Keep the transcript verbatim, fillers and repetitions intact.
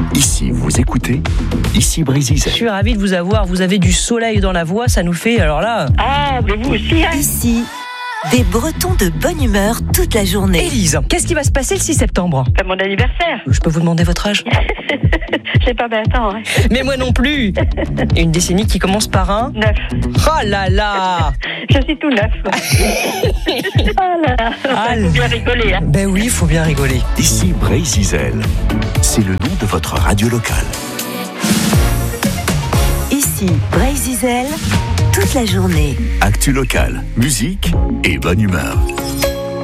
Ici, vous écoutez, ici Brésil. Je suis ravie de vous avoir, vous avez du soleil dans la voix, ça nous fait, alors là... Ah, mais vous aussi, hein. Ici, des Bretons de bonne humeur toute la journée. Élise, qu'est-ce qui va se passer le six septembre? C'est mon anniversaire. Je peux vous demander votre âge? J'ai pas vingt ans, hein. Mais moi non plus. Une décennie qui commence par un... Neuf. Oh là là. Je suis tout neuf. Oh là là. Ah, Il faut bien rigoler, hein. Ben oui, il faut bien rigoler. Ici Brésil. C'est le nom de votre radio locale. Ici, Brésil, toute la journée. Actu locale, musique et bonne humeur.